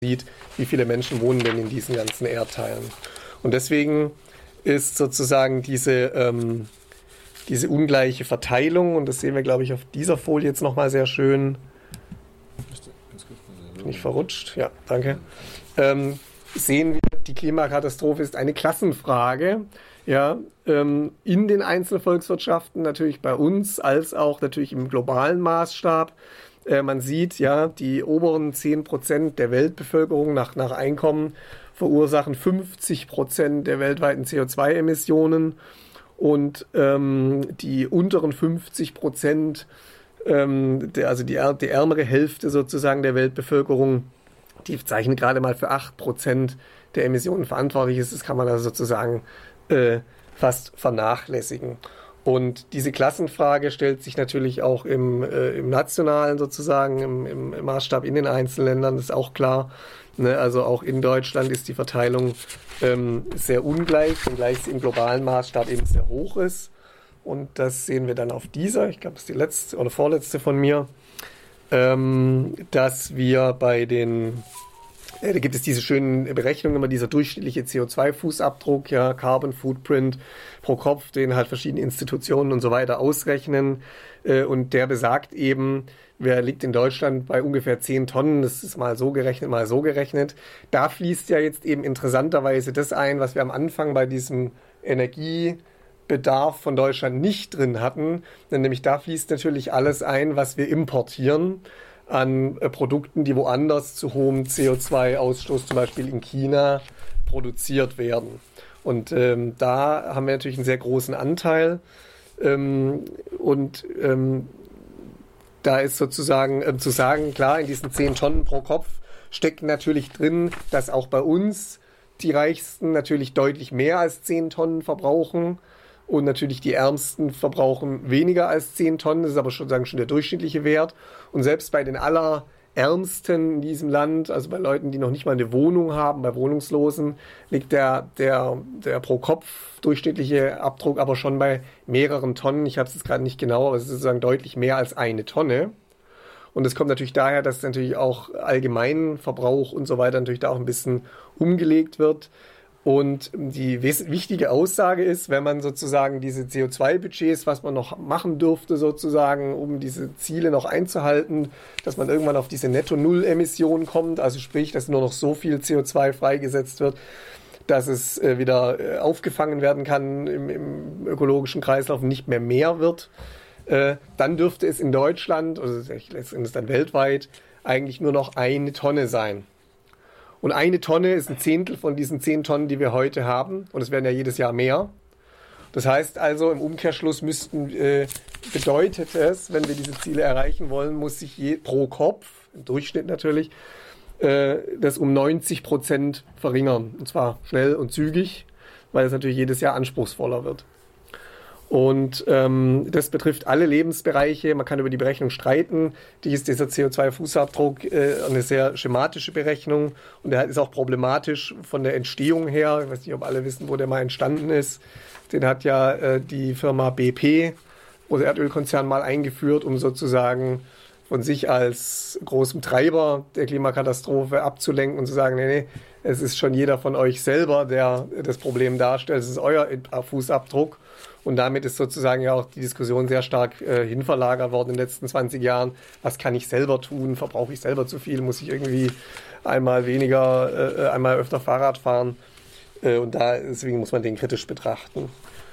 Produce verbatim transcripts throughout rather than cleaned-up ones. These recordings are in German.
sieht, wie viele Menschen wohnen denn in diesen ganzen Erdteilen. Und deswegen ist sozusagen diese, ähm, diese ungleiche Verteilung, und das sehen wir, glaube ich, auf dieser Folie jetzt nochmal sehr schön. Bin ich verrutscht? Ja, danke. Ähm, sehen wir, die Klimakatastrophe ist eine Klassenfrage, ja, ähm, in den einzelnen Volkswirtschaften, natürlich bei uns, als auch natürlich im globalen Maßstab. Äh, man sieht, ja, die oberen zehn Prozent der Weltbevölkerung nach, nach Einkommen verursachen fünfzig Prozent der weltweiten C O zwei Emissionen und ähm, die unteren fünfzig Prozent, ähm, der, also die, die ärmere Hälfte sozusagen der Weltbevölkerung, die zeichnet gerade mal für acht Prozent der Emissionen verantwortlich ist. Das kann man also sozusagen äh, fast vernachlässigen. Und diese Klassenfrage stellt sich natürlich auch im, äh, im nationalen sozusagen, im, im, im Maßstab in den Einzelländern, das ist auch klar. Ne? Also auch in Deutschland ist die Verteilung ähm, sehr ungleich, wenngleich sie im globalen Maßstab eben sehr hoch ist. Und das sehen wir dann auf dieser, ich glaube, das ist die letzte oder vorletzte von mir, ähm, dass wir bei den Da gibt es diese schönen Berechnungen, immer dieser durchschnittliche C O zwei Fußabdruck, ja, Carbon Footprint pro Kopf, den halt verschiedene Institutionen und so weiter ausrechnen. Und der besagt eben, wer liegt in Deutschland bei ungefähr zehn Tonnen, das ist mal so gerechnet, mal so gerechnet. Da fließt ja jetzt eben interessanterweise das ein, was wir am Anfang bei diesem Energiebedarf von Deutschland nicht drin hatten. Denn nämlich da fließt natürlich alles ein, was wir importieren an äh, Produkten, die woanders zu hohem C O zwei Ausstoß, zum Beispiel in China, produziert werden. Und ähm, da haben wir natürlich einen sehr großen Anteil. Ähm, und ähm, da ist sozusagen äh, zu sagen, klar, in diesen zehn Tonnen pro Kopf steckt natürlich drin, dass auch bei uns die Reichsten natürlich deutlich mehr als zehn Tonnen verbrauchen. Und natürlich die Ärmsten verbrauchen weniger als zehn Tonnen. Das ist aber schon, sagen, schon der durchschnittliche Wert. Und selbst bei den Allerärmsten in diesem Land, also bei Leuten, die noch nicht mal eine Wohnung haben, bei Wohnungslosen, liegt der, der, der pro Kopf durchschnittliche Abdruck aber schon bei mehreren Tonnen. Ich habe es jetzt gerade nicht genau, aber es ist sozusagen deutlich mehr als eine Tonne. Und es kommt natürlich daher, dass natürlich auch allgemein Verbrauch und so weiter natürlich da auch ein bisschen umgelegt wird. Und die wichtige Aussage ist, wenn man sozusagen diese C O zwei Budgets, was man noch machen dürfte sozusagen, um diese Ziele noch einzuhalten, dass man irgendwann auf diese Netto-Null-Emission kommt, also sprich, dass nur noch so viel C O zwei freigesetzt wird, dass es äh, wieder äh, aufgefangen werden kann im, im ökologischen Kreislauf und nicht mehr mehr wird, äh, dann dürfte es in Deutschland, also letztendlich dann weltweit, eigentlich nur noch eine Tonne sein. Und eine Tonne ist ein Zehntel von diesen zehn Tonnen, die wir heute haben. Und es werden ja jedes Jahr mehr. Das heißt also, im Umkehrschluss müssten, äh, bedeutet es, wenn wir diese Ziele erreichen wollen, muss sich je, pro Kopf, im Durchschnitt natürlich, äh, das um neunzig Prozent verringern. Und zwar schnell und zügig, weil es natürlich jedes Jahr anspruchsvoller wird. Und ähm, das betrifft alle Lebensbereiche. Man kann über die Berechnung streiten. Die ist dieser C O zwei Fußabdruck äh, eine sehr schematische Berechnung. Und der ist auch problematisch von der Entstehung her. Ich weiß nicht, ob alle wissen, wo der mal entstanden ist. Den hat ja äh, die Firma B P, oder Erdölkonzern, mal eingeführt, um sozusagen von sich als großem Treiber der Klimakatastrophe abzulenken und zu sagen, nee, nee, es ist schon jeder von euch selber, der das Problem darstellt. Es ist euer Fußabdruck. Und damit ist sozusagen ja auch die Diskussion sehr stark äh, hinverlagert worden in den letzten zwanzig Jahren. Was kann ich selber tun? Verbrauche ich selber zu viel? Muss ich irgendwie einmal weniger, äh, einmal öfter Fahrrad fahren? Äh, und da, deswegen muss man den kritisch betrachten.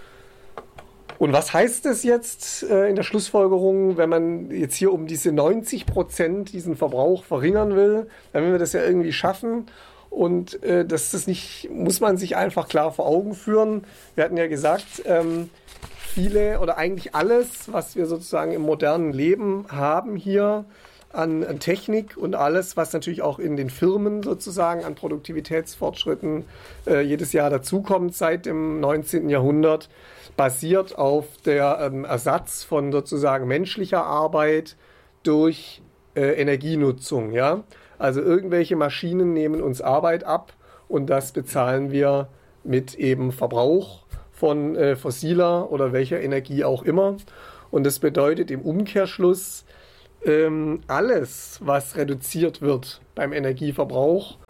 Und was heißt es jetzt äh, in der Schlussfolgerung, wenn man jetzt hier um diese neunzig Prozent diesen Verbrauch verringern will? Dann will wir das ja irgendwie schaffen. Und äh, das ist nicht, muss man sich einfach klar vor Augen führen. Wir hatten ja gesagt, ähm, viele oder eigentlich alles, was wir sozusagen im modernen Leben haben hier an, an Technik und alles, was natürlich auch in den Firmen sozusagen an Produktivitätsfortschritten äh, jedes Jahr dazukommt seit dem neunzehnten Jahrhundert, basiert auf der ähm, Ersatz von sozusagen menschlicher Arbeit durch äh, Energienutzung, ja. Also irgendwelche Maschinen nehmen uns Arbeit ab und das bezahlen wir mit eben Verbrauch von äh, fossiler oder welcher Energie auch immer. Und das bedeutet im Umkehrschluss, ähm, alles, was reduziert wird beim Energieverbrauch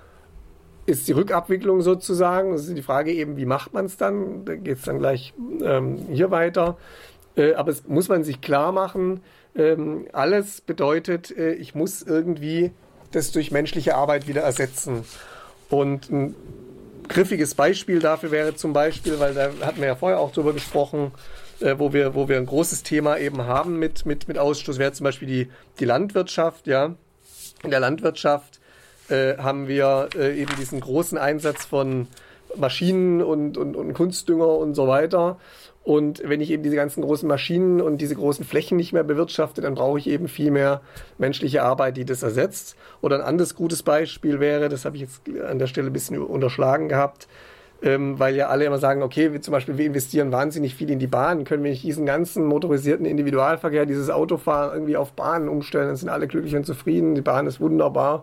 ist die Rückabwicklung sozusagen. Das ist die Frage eben, wie macht man es dann? Da geht es dann gleich ähm, hier weiter. Äh, aber es muss man sich klar machen, ähm, alles bedeutet, äh, ich muss irgendwie das durch menschliche Arbeit wieder ersetzen. Und ein griffiges Beispiel dafür wäre zum Beispiel, weil da hatten wir ja vorher auch drüber gesprochen, äh, wo wir, wo wir ein großes Thema eben haben mit, mit, mit Ausstoß, wäre zum Beispiel die, die Landwirtschaft. Ja. In der Landwirtschaft Äh, haben wir äh, eben diesen großen Einsatz von Maschinen und, und, und Kunstdünger und so weiter. Und wenn ich eben diese ganzen großen Maschinen und diese großen Flächen nicht mehr bewirtschafte, dann brauche ich eben viel mehr menschliche Arbeit, die das ersetzt. Oder ein anderes gutes Beispiel wäre, das habe ich jetzt an der Stelle ein bisschen unterschlagen gehabt, ähm, weil ja alle immer sagen, okay, wir, zum Beispiel wir investieren wahnsinnig viel in die Bahn, können wir nicht diesen ganzen motorisierten Individualverkehr, dieses Autofahren irgendwie auf Bahnen umstellen, dann sind alle glücklich und zufrieden, die Bahn ist wunderbar.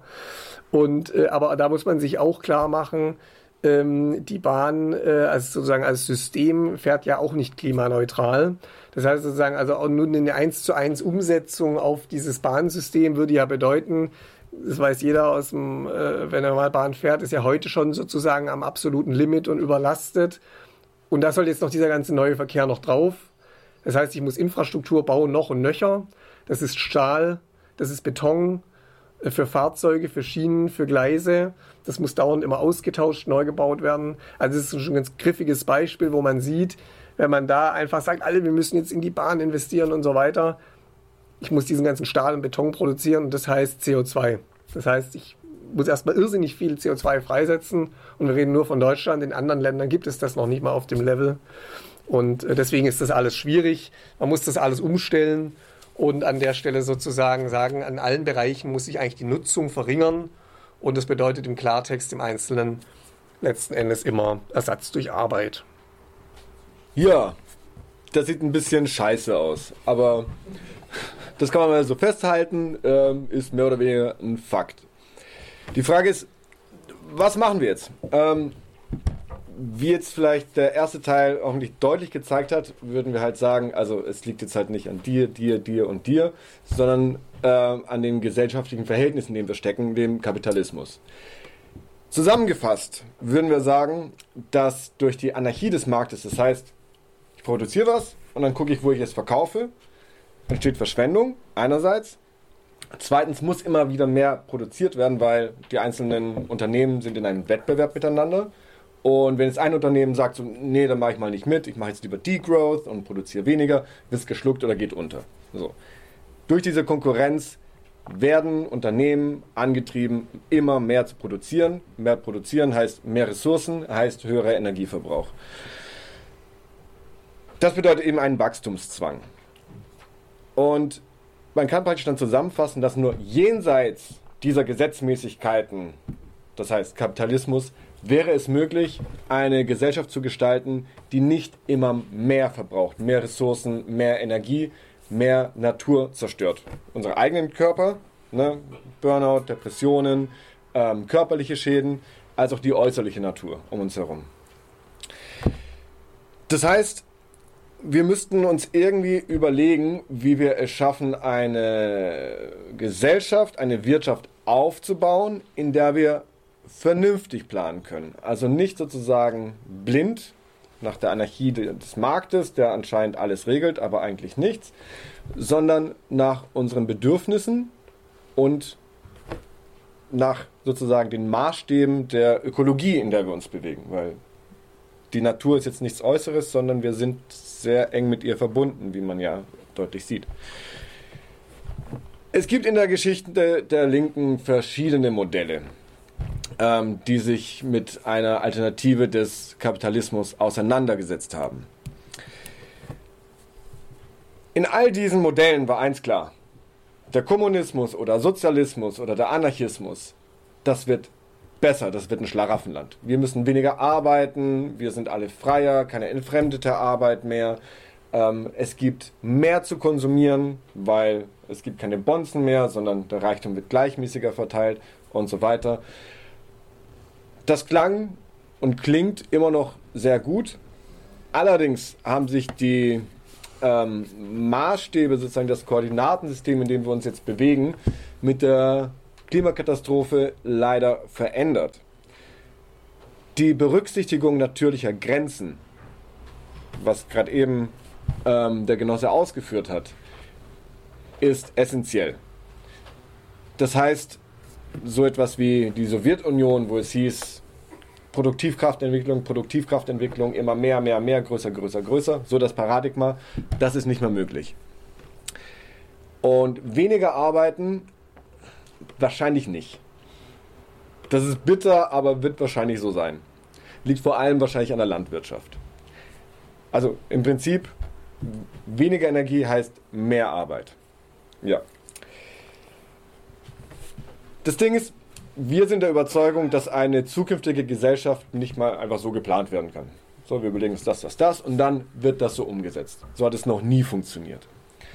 Und, äh, aber da muss man sich auch klar machen, ähm, die Bahn äh, also sozusagen als System fährt ja auch nicht klimaneutral. Das heißt sozusagen, also auch nur eine eins zu eins Umsetzung auf dieses Bahnsystem würde ja bedeuten, das weiß jeder aus dem, äh, wenn er mal Bahn fährt, ist ja heute schon sozusagen am absoluten Limit und überlastet. Und da soll jetzt noch dieser ganze neue Verkehr noch drauf. Das heißt, ich muss Infrastruktur bauen, noch und nöcher. Das ist Stahl, das ist Beton, für Fahrzeuge, für Schienen, für Gleise. Das muss dauernd immer ausgetauscht, neu gebaut werden. Also das ist schon ein ganz griffiges Beispiel, wo man sieht, wenn man da einfach sagt, alle, wir müssen jetzt in die Bahn investieren und so weiter. Ich muss diesen ganzen Stahl und Beton produzieren und das heißt C O zwei. Das heißt, ich muss erstmal irrsinnig viel C O zwei freisetzen und wir reden nur von Deutschland. In anderen Ländern gibt es das noch nicht mal auf dem Level. Und deswegen ist das alles schwierig. Man muss das alles umstellen. Und an der Stelle sozusagen sagen, an allen Bereichen muss sich eigentlich die Nutzung verringern. Und das bedeutet im Klartext im Einzelnen letzten Endes immer Ersatz durch Arbeit. Ja, das sieht ein bisschen scheiße aus. Aber das kann man mal so festhalten, ähm, ist mehr oder weniger ein Fakt. Die Frage ist, was machen wir jetzt? Ähm, Wie jetzt vielleicht der erste Teil hoffentlich deutlich gezeigt hat, würden wir halt sagen, also es liegt jetzt halt nicht an dir, dir, dir und dir, sondern äh, an den gesellschaftlichen Verhältnissen, in denen wir stecken, dem Kapitalismus. Zusammengefasst würden wir sagen, dass durch die Anarchie des Marktes, das heißt, ich produziere was und dann gucke ich, wo ich es verkaufe, entsteht Verschwendung einerseits. Zweitens muss immer wieder mehr produziert werden, weil die einzelnen Unternehmen sind in einem Wettbewerb miteinander. Und wenn jetzt ein Unternehmen sagt, so, nee, dann mache ich mal nicht mit, ich mache jetzt lieber Degrowth und produziere weniger, wird es geschluckt oder geht unter. So. Durch diese Konkurrenz werden Unternehmen angetrieben, immer mehr zu produzieren. Mehr produzieren heißt mehr Ressourcen, heißt höherer Energieverbrauch. Das bedeutet eben einen Wachstumszwang. Und man kann praktisch dann zusammenfassen, dass nur jenseits dieser Gesetzmäßigkeiten, das heißt Kapitalismus, wäre es möglich, eine Gesellschaft zu gestalten, die nicht immer mehr verbraucht, mehr Ressourcen, mehr Energie, mehr Natur zerstört. Unsere eigenen Körper, ne, Burnout, Depressionen, ähm, körperliche Schäden, als auch die äußerliche Natur um uns herum. Das heißt, wir müssten uns irgendwie überlegen, wie wir es schaffen, eine Gesellschaft, eine Wirtschaft aufzubauen, in der wir vernünftig planen können. Also nicht sozusagen blind nach der Anarchie des Marktes, der anscheinend alles regelt, aber eigentlich nichts, sondern nach unseren Bedürfnissen und nach sozusagen den Maßstäben der Ökologie, in der wir uns bewegen. Weil die Natur ist jetzt nichts Äußeres, sondern wir sind sehr eng mit ihr verbunden, wie man ja deutlich sieht. Es gibt in der Geschichte der Linken verschiedene Modelle, ähm, die sich mit einer Alternative des Kapitalismus auseinandergesetzt haben. In all diesen Modellen war eins klar: Der Kommunismus oder Sozialismus oder der Anarchismus, das wird besser, das wird ein Schlaraffenland. Wir müssen weniger arbeiten, wir sind alle freier, keine entfremdete Arbeit mehr. Ähm, es gibt mehr zu konsumieren, weil es gibt keine Bonzen mehr, sondern der Reichtum wird gleichmäßiger verteilt und so weiter. Das klang und klingt immer noch sehr gut. Allerdings haben sich die ähm, Maßstäbe, sozusagen das Koordinatensystem, in dem wir uns jetzt bewegen, mit der Klimakatastrophe leider verändert. Die Berücksichtigung natürlicher Grenzen, was gerade eben ähm, der Genosse ausgeführt hat, ist essentiell. Das heißt, so etwas wie die Sowjetunion, wo es hieß, Produktivkraftentwicklung, Produktivkraftentwicklung, immer mehr, mehr, mehr, größer, größer, größer, so das Paradigma, das ist nicht mehr möglich. Und weniger arbeiten, wahrscheinlich nicht. Das ist bitter, aber wird wahrscheinlich so sein. Liegt vor allem wahrscheinlich an der Landwirtschaft. Also im Prinzip, weniger Energie heißt mehr Arbeit. Ja. Das Ding ist, wir sind der Überzeugung, dass eine zukünftige Gesellschaft nicht mal einfach so geplant werden kann. So, wir überlegen uns das, das, das und dann wird das so umgesetzt. So hat es noch nie funktioniert.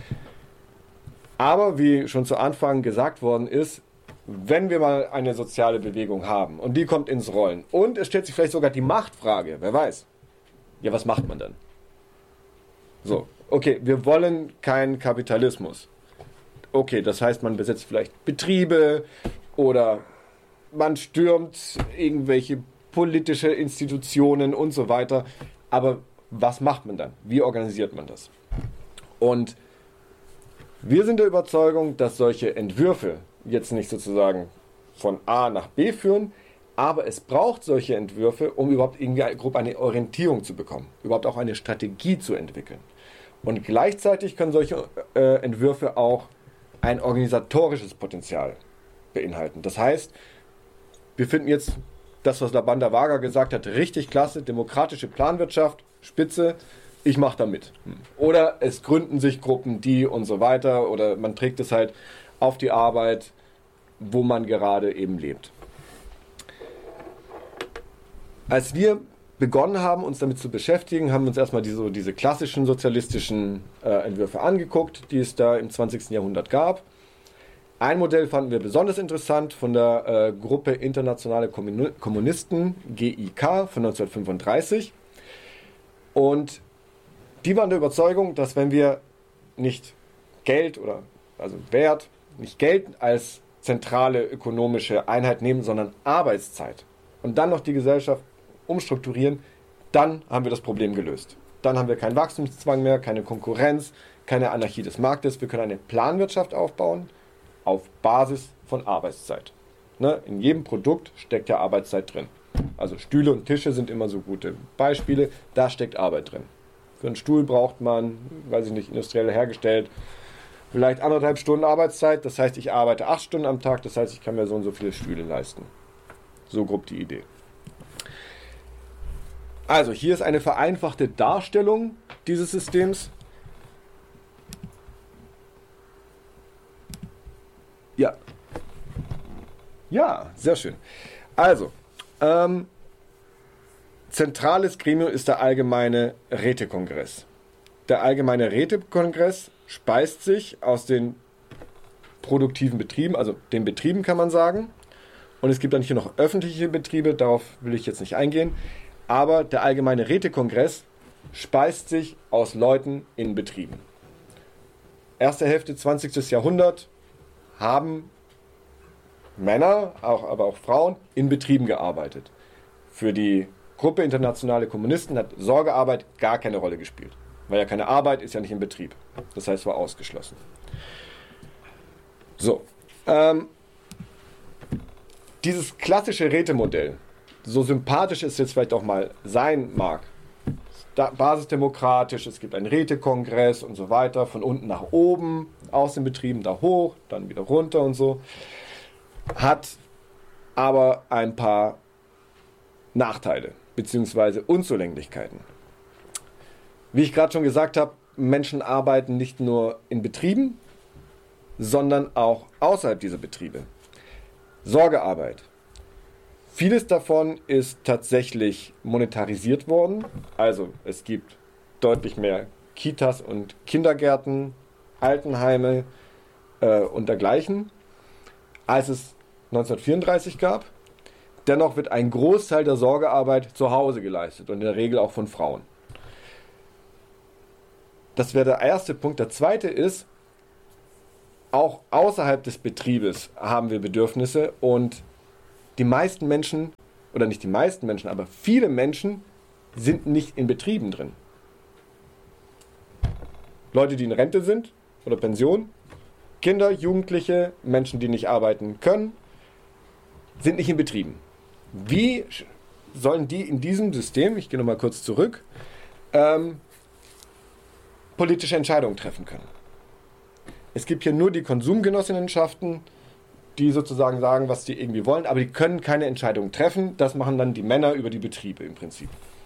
Aber wie schon zu Anfang gesagt worden ist, wenn wir mal eine soziale Bewegung haben und die kommt ins Rollen und es stellt sich vielleicht sogar die Machtfrage, wer weiß, ja, was macht man dann? So, okay, wir wollen keinen Kapitalismus. Okay, das heißt, man besetzt vielleicht Betriebe oder man stürmt irgendwelche politische Institutionen und so weiter. Aber was macht man dann? Wie organisiert man das? Und wir sind der Überzeugung, dass solche Entwürfe jetzt nicht sozusagen von A nach B führen, aber es braucht solche Entwürfe, um überhaupt irgendwie grob eine Orientierung zu bekommen, überhaupt auch eine Strategie zu entwickeln. Und gleichzeitig können solche äh, Entwürfe auch ein organisatorisches Potenzial beinhalten. Das heißt, wir finden jetzt das, was Labanda Vaga gesagt hat, richtig klasse, demokratische Planwirtschaft, Spitze, ich mache da mit. Oder es gründen sich Gruppen, die und so weiter, oder man trägt es halt auf die Arbeit, wo man gerade eben lebt. Als wir begonnen haben, uns damit zu beschäftigen, haben wir uns erstmal diese, diese klassischen sozialistischen äh, Entwürfe angeguckt, die es da im zwanzigsten Jahrhundert gab. Ein Modell fanden wir besonders interessant von der äh, Gruppe Internationale Kommunisten, G I K, von neunzehnhundertfünfunddreißig. Und die waren der Überzeugung, dass wenn wir nicht Geld oder also Wert, nicht Geld als zentrale ökonomische Einheit nehmen, sondern Arbeitszeit und dann noch die Gesellschaft umstrukturieren, dann haben wir das Problem gelöst. Dann haben wir keinen Wachstumszwang mehr, keine Konkurrenz, keine Anarchie des Marktes. Wir können eine Planwirtschaft aufbauen auf Basis von Arbeitszeit. Ne? In jedem Produkt steckt ja Arbeitszeit drin. Also Stühle und Tische sind immer so gute Beispiele. Da steckt Arbeit drin. Für einen Stuhl braucht man, weiß ich nicht, industriell hergestellt, vielleicht anderthalb Stunden Arbeitszeit. Das heißt, ich arbeite acht Stunden am Tag. Das heißt, ich kann mir so und so viele Stühle leisten. So grob die Idee. Also hier ist eine vereinfachte Darstellung dieses Systems. Ja. Ja, sehr schön. Also, ähm, zentrales Gremium ist der Allgemeine Rätekongress. Der Allgemeine Rätekongress speist sich aus den produktiven Betrieben, also den Betrieben kann man sagen. Und es gibt dann hier noch öffentliche Betriebe, darauf will ich jetzt nicht eingehen. Aber der Allgemeine Rätekongress speist sich aus Leuten in Betrieben. Erste Hälfte zwanzigsten Jahrhundert haben Männer, auch, aber auch Frauen, in Betrieben gearbeitet. Für die Gruppe Internationale Kommunisten hat Sorgearbeit gar keine Rolle gespielt. Weil ja keine Arbeit ist ja nicht im Betrieb. Das heißt, war ausgeschlossen. So. Ähm, dieses klassische Rätemodell, so sympathisch es jetzt vielleicht auch mal sein mag, basisdemokratisch, es gibt einen Rätekongress und so weiter, von unten nach oben, aus den Betrieben da hoch, dann wieder runter und so, hat aber ein paar Nachteile bzw. Unzulänglichkeiten. Wie ich gerade schon gesagt habe, Menschen arbeiten nicht nur in Betrieben, sondern auch außerhalb dieser Betriebe. Sorgearbeit. Vieles davon ist tatsächlich monetarisiert worden. Also es gibt deutlich mehr Kitas und Kindergärten, Altenheime äh, und dergleichen, als es neunzehnhundertvierunddreißig gab. Dennoch wird ein Großteil der Sorgearbeit zu Hause geleistet und in der Regel auch von Frauen. Das wäre der erste Punkt. Der zweite ist, auch außerhalb des Betriebes haben wir Bedürfnisse und die meisten Menschen, oder nicht die meisten Menschen, aber viele Menschen sind nicht in Betrieben drin. Leute, die in Rente sind oder Pension, Kinder, Jugendliche, Menschen, die nicht arbeiten können, sind nicht in Betrieben. Wie sollen die in diesem System, ich gehe nochmal kurz zurück, ähm, politische Entscheidungen treffen können? Es gibt hier nur die Konsumgenossenschaften, die sozusagen sagen, was die irgendwie wollen, aber die können keine Entscheidungen treffen. Das machen dann die Männer über die Betriebe im Prinzip.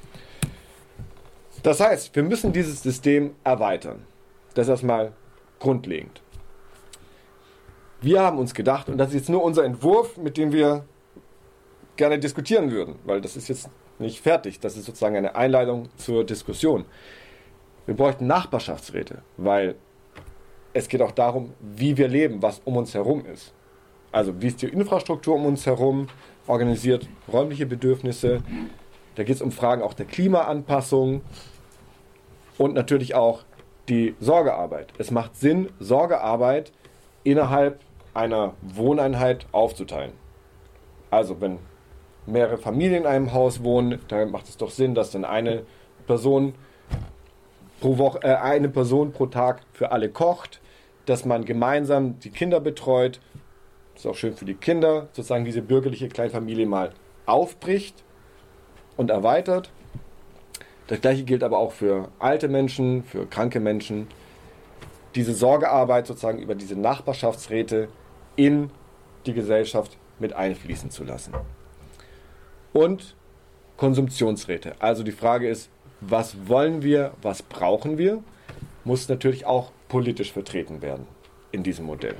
Das heißt, wir müssen dieses System erweitern. Das ist erstmal grundlegend. Wir haben uns gedacht, und das ist jetzt nur unser Entwurf, mit dem wir gerne diskutieren würden, weil das ist jetzt nicht fertig. Das ist sozusagen eine Einleitung zur Diskussion. Wir bräuchten Nachbarschaftsräte, weil es geht auch darum, wie wir leben, was um uns herum ist. Also wie ist die Infrastruktur um uns herum organisiert, räumliche Bedürfnisse. Da geht es um Fragen auch der Klimaanpassung und natürlich auch die Sorgearbeit. Es macht Sinn, Sorgearbeit innerhalb einer Wohneinheit aufzuteilen. Also wenn mehrere Familien in einem Haus wohnen, dann macht es doch Sinn, dass dann eine Person pro Woche, äh, eine Person pro Tag für alle kocht, dass man gemeinsam die Kinder betreut. Das ist auch schön für die Kinder, sozusagen diese bürgerliche Kleinfamilie mal aufbricht und erweitert. Das gleiche gilt aber auch für alte Menschen, für kranke Menschen. Diese Sorgearbeit sozusagen über diese Nachbarschaftsräte in die Gesellschaft mit einfließen zu lassen. Und Konsumptionsräte. Also die Frage ist, was wollen wir, was brauchen wir, muss natürlich auch politisch vertreten werden in diesem Modell.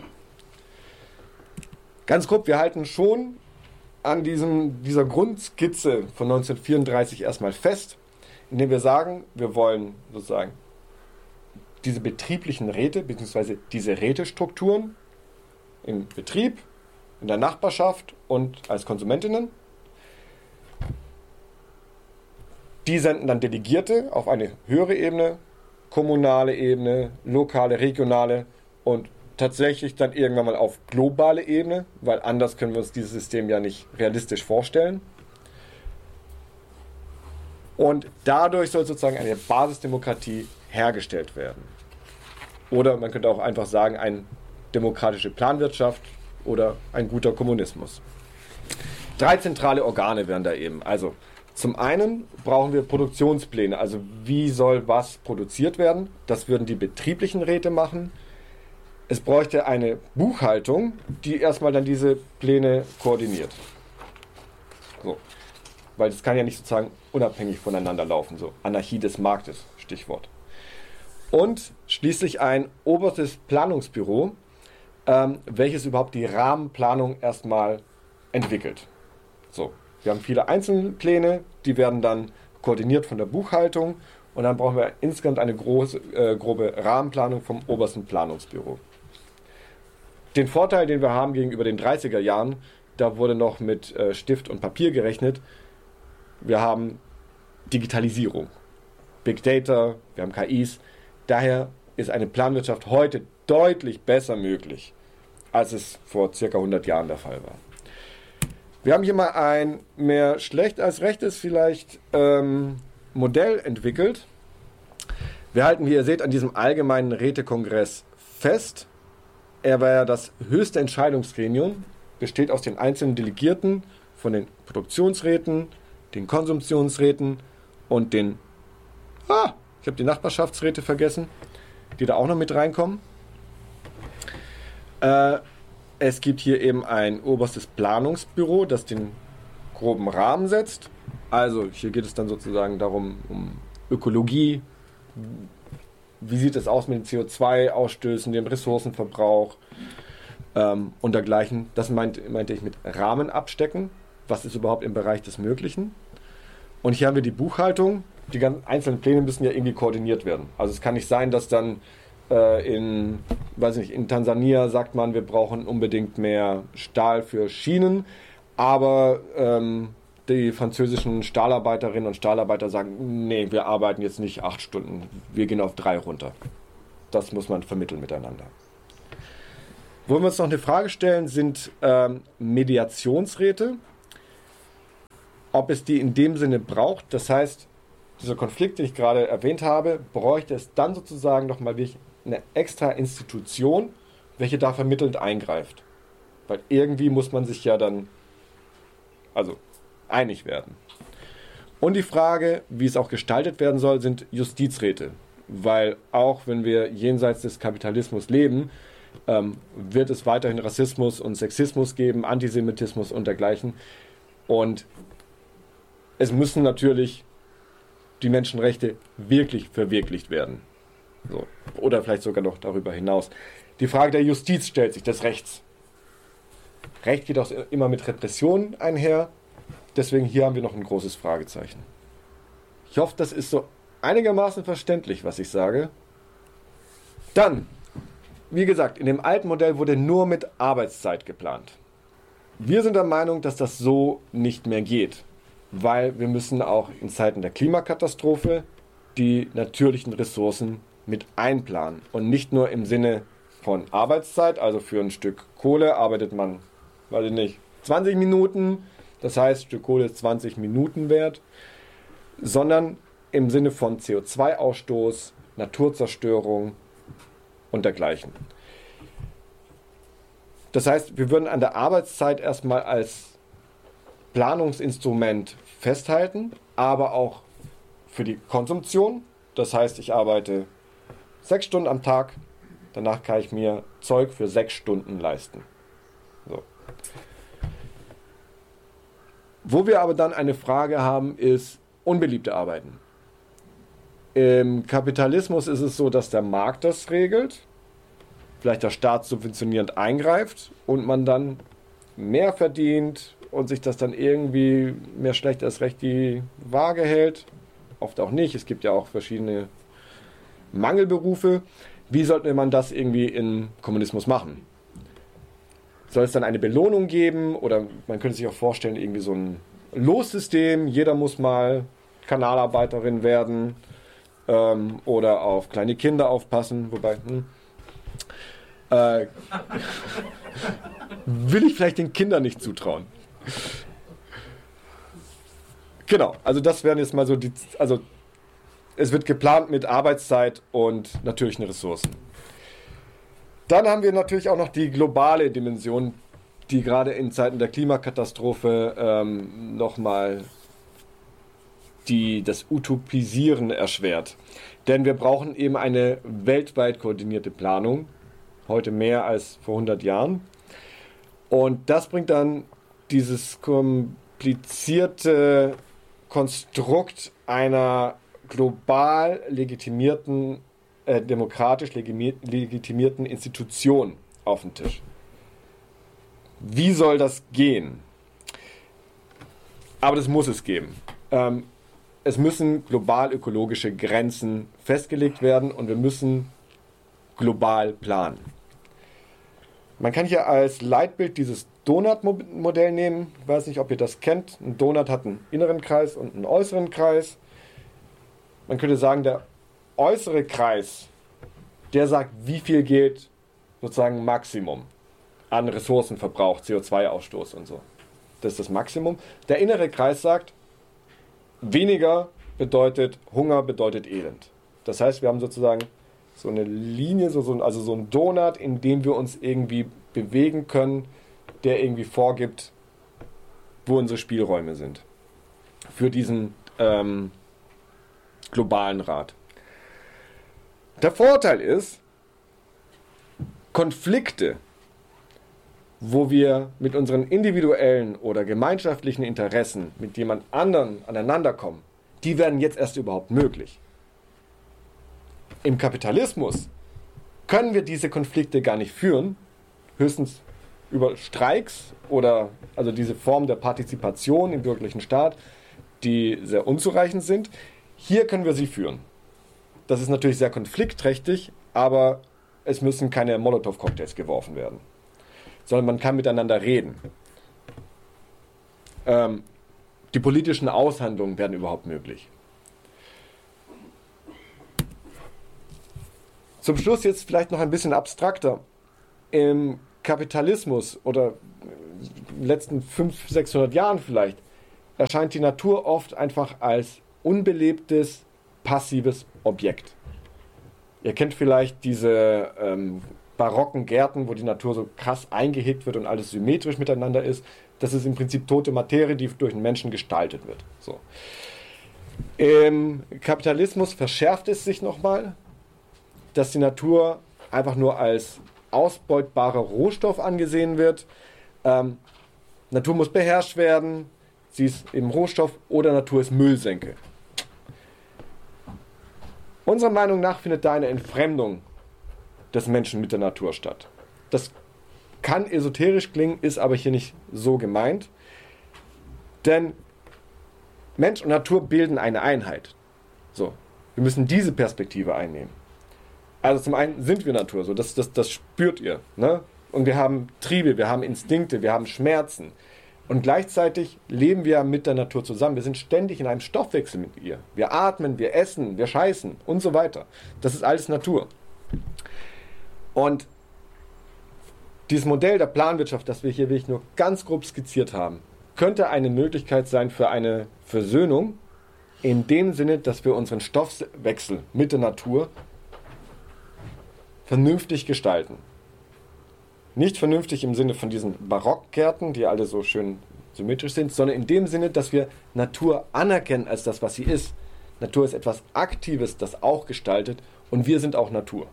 Ganz grob, wir halten schon an diesem, dieser Grundskizze von neunzehnhundertvierunddreißig erstmal fest, indem wir sagen, wir wollen sozusagen diese betrieblichen Räte bzw. diese Rätestrukturen im Betrieb, in der Nachbarschaft und als Konsumentinnen. Die senden dann Delegierte auf eine höhere Ebene, kommunale Ebene, lokale, regionale und tatsächlich dann irgendwann mal auf globale Ebene, weil anders können wir uns dieses System ja nicht realistisch vorstellen. Und dadurch soll sozusagen eine Basisdemokratie hergestellt werden. Oder man könnte auch einfach sagen, eine demokratische Planwirtschaft oder ein guter Kommunismus. Drei zentrale Organe wären da eben. Also zum einen brauchen wir Produktionspläne, also wie soll was produziert werden. Das würden die betrieblichen Räte machen. Es bräuchte eine Buchhaltung, die erstmal dann diese Pläne koordiniert. So. Weil das kann ja nicht sozusagen unabhängig voneinander laufen. So Anarchie des Marktes, Stichwort. Und schließlich ein oberstes Planungsbüro, ähm, welches überhaupt die Rahmenplanung erstmal entwickelt. So. Wir haben viele Einzelpläne, die werden dann koordiniert von der Buchhaltung und dann brauchen wir insgesamt eine große, äh, grobe Rahmenplanung vom obersten Planungsbüro. Den Vorteil, den wir haben gegenüber den dreißiger Jahren, da wurde noch mit äh, Stift und Papier gerechnet. Wir haben Digitalisierung, Big Data, wir haben K Is. Daher ist eine Planwirtschaft heute deutlich besser möglich, als es vor circa hundert Jahren der Fall war. Wir haben hier mal ein mehr schlecht als rechtes vielleicht ähm, Modell entwickelt. Wir halten, wie ihr seht, an diesem allgemeinen Rätekongress fest. Er war ja das höchste Entscheidungsgremium, besteht aus den einzelnen Delegierten von den Produktionsräten, den Konsumptionsräten und den, ah, ich habe die Nachbarschaftsräte vergessen, die da auch noch mit reinkommen. Äh, Es gibt hier eben ein oberstes Planungsbüro, das den groben Rahmen setzt. Also hier geht es dann sozusagen darum, um Ökologie. Wie sieht es aus mit den C O zwei Ausstößen, dem Ressourcenverbrauch ähm, und dergleichen. Das meint, meinte ich mit Rahmen abstecken. Was ist überhaupt im Bereich des Möglichen? Und hier haben wir die Buchhaltung. Die ganzen einzelnen Pläne müssen ja irgendwie koordiniert werden. Also es kann nicht sein, dass dann In, weiß nicht, in Tansania sagt man, wir brauchen unbedingt mehr Stahl für Schienen, aber ähm, die französischen Stahlarbeiterinnen und Stahlarbeiter sagen, nee, wir arbeiten jetzt nicht acht Stunden, wir gehen auf drei runter. Das muss man vermitteln miteinander. Wo wir uns noch eine Frage stellen, sind ähm, Mediationsräte. Ob es die in dem Sinne braucht, das heißt, dieser Konflikt, den ich gerade erwähnt habe, bräuchte es dann sozusagen nochmal wirklich eine extra Institution, welche da vermittelnd eingreift. Weil irgendwie muss man sich ja dann also einig werden. Und die Frage, wie es auch gestaltet werden soll, sind Justizräte. Weil auch wenn wir jenseits des Kapitalismus leben, ähm, wird es weiterhin Rassismus und Sexismus geben, Antisemitismus und dergleichen. Und es müssen natürlich die Menschenrechte wirklich verwirklicht werden. So. Oder vielleicht sogar noch darüber hinaus. Die Frage der Justiz stellt sich, des Rechts. Recht geht auch immer mit Repression einher. Deswegen hier haben wir noch ein großes Fragezeichen. Ich hoffe, das ist so einigermaßen verständlich, was ich sage. Dann, wie gesagt, in dem alten Modell wurde nur mit Arbeitszeit geplant. Wir sind der Meinung, dass das so nicht mehr geht. Weil wir müssen auch in Zeiten der Klimakatastrophe die natürlichen Ressourcen mit einplanen. Und nicht nur im Sinne von Arbeitszeit, also für ein Stück Kohle arbeitet man, weiß ich nicht, zwanzig Minuten, das heißt, ein Stück Kohle ist zwanzig Minuten wert, sondern im Sinne von C O zwei Ausstoß, Naturzerstörung und dergleichen. Das heißt, wir würden an der Arbeitszeit erstmal als Planungsinstrument festhalten, aber auch für die Konsumption. Das heißt, ich arbeite sechs Stunden am Tag, danach kann ich mir Zeug für sechs Stunden leisten. So. Wo wir aber dann eine Frage haben, ist unbeliebte Arbeiten. Im Kapitalismus ist es so, dass der Markt das regelt, vielleicht der Staat subventionierend eingreift und man dann mehr verdient und sich das dann irgendwie mehr schlecht als recht die Waage hält. Oft auch nicht. Es gibt ja auch verschiedene Mangelberufe. Wie sollte man das irgendwie im Kommunismus machen? Soll es dann eine Belohnung geben? Oder man könnte sich auch vorstellen, irgendwie so ein Lossystem. Jeder muss mal Kanalarbeiterin werden ähm, oder auf kleine Kinder aufpassen. Wobei, hm, äh, will ich vielleicht den Kindern nicht zutrauen. Genau, also das wären jetzt mal so die, also es wird geplant mit Arbeitszeit und natürlichen Ressourcen. Dann haben wir natürlich auch noch die globale Dimension, die gerade in Zeiten der Klimakatastrophe ähm, nochmal die, das Utopisieren erschwert. Denn wir brauchen eben eine weltweit koordinierte Planung, heute mehr als vor hundert Jahren. Und das bringt dann dieses komplizierte Konstrukt einer global legitimierten, äh, demokratisch legitimierten Institution auf den Tisch. Wie soll das gehen? Aber das muss es geben. Ähm, es müssen global ökologische Grenzen festgelegt werden und wir müssen global planen. Man kann hier als Leitbild dieses Donut-Modell nehmen. Ich weiß nicht, ob ihr das kennt. Ein Donut hat einen inneren Kreis und einen äußeren Kreis. Man könnte sagen, der äußere Kreis, der sagt, wie viel geht sozusagen Maximum an Ressourcenverbrauch, C O zwei Ausstoß und so. Das ist das Maximum. Der innere Kreis sagt, weniger bedeutet Hunger, bedeutet Elend. Das heißt, wir haben sozusagen so eine Linie, so, so, also so ein Donut, in dem wir uns irgendwie bewegen können, der irgendwie vorgibt, wo unsere Spielräume sind. Für diesen ähm, globalen Rat. Der Vorteil ist, Konflikte, wo wir mit unseren individuellen oder gemeinschaftlichen Interessen mit jemand anderen aneinander kommen, die werden jetzt erst überhaupt möglich. Im Kapitalismus können wir diese Konflikte gar nicht führen, höchstens über Streiks oder also diese Form der Partizipation im bürgerlichen Staat, die sehr unzureichend sind. Hier können wir sie führen. Das ist natürlich sehr konfliktträchtig, aber es müssen keine Molotow-Cocktails geworfen werden, sondern man kann miteinander reden. Ähm, die politischen Aushandlungen werden überhaupt möglich. Zum Schluss jetzt vielleicht noch ein bisschen abstrakter. Im Kapitalismus oder in den letzten fünfhundert, sechshundert Jahren vielleicht, erscheint die Natur oft einfach als unbelebtes, passives Objekt. Ihr kennt vielleicht diese ähm, barocken Gärten, wo die Natur so krass eingehegt wird und alles symmetrisch miteinander ist. Das ist im Prinzip tote Materie, die durch den Menschen gestaltet wird. So. Im Kapitalismus verschärft es sich nochmal, dass die Natur einfach nur als ausbeutbarer Rohstoff angesehen wird. Ähm, Natur muss beherrscht werden, sie ist eben Rohstoff oder Natur ist Müllsenke. Unserer Meinung nach findet da eine Entfremdung des Menschen mit der Natur statt. Das kann esoterisch klingen, ist aber hier nicht so gemeint. Denn Mensch und Natur bilden eine Einheit. So, wir müssen diese Perspektive einnehmen. Also zum einen sind wir Natur, so das, das, das spürt ihr. Ne? Und wir haben Triebe, wir haben Instinkte, wir haben Schmerzen. Und gleichzeitig leben wir mit der Natur zusammen. Wir sind ständig in einem Stoffwechsel mit ihr. Wir atmen, wir essen, wir scheißen und so weiter. Das ist alles Natur. Und dieses Modell der Planwirtschaft, das wir hier wirklich nur ganz grob skizziert haben, könnte eine Möglichkeit sein für eine Versöhnung in dem Sinne, dass wir unseren Stoffwechsel mit der Natur vernünftig gestalten. Nicht vernünftig im Sinne von diesen Barockgärten, die alle so schön symmetrisch sind, sondern in dem Sinne, dass wir Natur anerkennen als das, was sie ist. Natur ist etwas Aktives, das auch gestaltet, und wir sind auch Natur.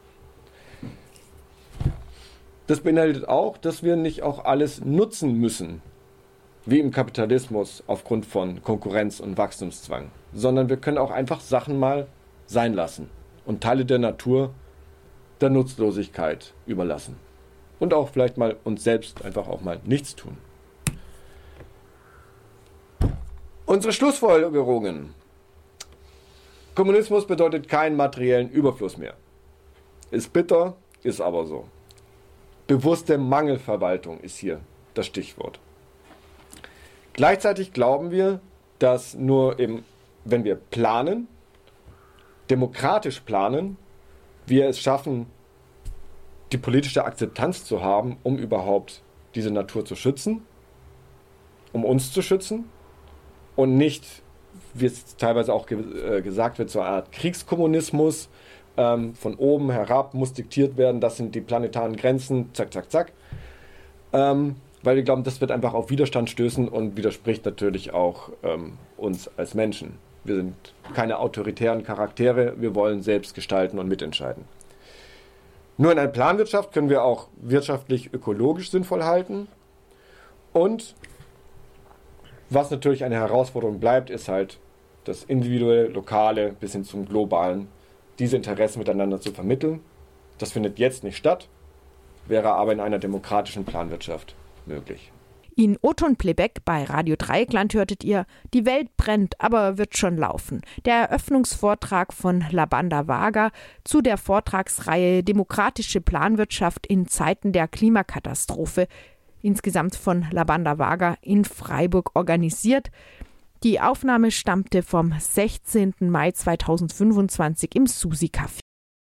Das beinhaltet auch, dass wir nicht auch alles nutzen müssen, wie im Kapitalismus aufgrund von Konkurrenz und Wachstumszwang, sondern wir können auch einfach Sachen mal sein lassen und Teile der Natur der Nutzlosigkeit überlassen. Und auch vielleicht mal uns selbst einfach auch mal nichts tun. Unsere Schlussfolgerungen. Kommunismus bedeutet keinen materiellen Überfluss mehr. Ist bitter, ist aber so. Bewusste Mangelverwaltung ist hier das Stichwort. Gleichzeitig glauben wir, dass nur eben, wenn wir planen, demokratisch planen, wir es schaffen, die politische Akzeptanz zu haben, um überhaupt diese Natur zu schützen, um uns zu schützen und nicht, wie es teilweise auch ge- äh, gesagt wird, so eine Art Kriegskommunismus, ähm, von oben herab muss diktiert werden, das sind die planetaren Grenzen, zack, zack, zack. Ähm, weil wir glauben, das wird einfach auf Widerstand stößen und widerspricht natürlich auch ähm, uns als Menschen. Wir sind keine autoritären Charaktere, wir wollen selbst gestalten und mitentscheiden. Nur in einer Planwirtschaft können wir auch wirtschaftlich, ökologisch sinnvoll halten. Und was natürlich eine Herausforderung bleibt, ist halt das individuelle, lokale bis hin zum globalen, diese Interessen miteinander zu vermitteln. Das findet jetzt nicht statt, wäre aber in einer demokratischen Planwirtschaft möglich. In O-Ton Playback bei Radio Dreieckland hörtet ihr "Die Welt brennt, aber wird schon laufen". Der Eröffnungsvortrag von Labanda Vaga zu der Vortragsreihe Demokratische Planwirtschaft in Zeiten der Klimakatastrophe, insgesamt von Labanda Vaga in Freiburg organisiert. Die Aufnahme stammte vom sechzehnten Mai zweitausendfünfundzwanzig im Susi Café.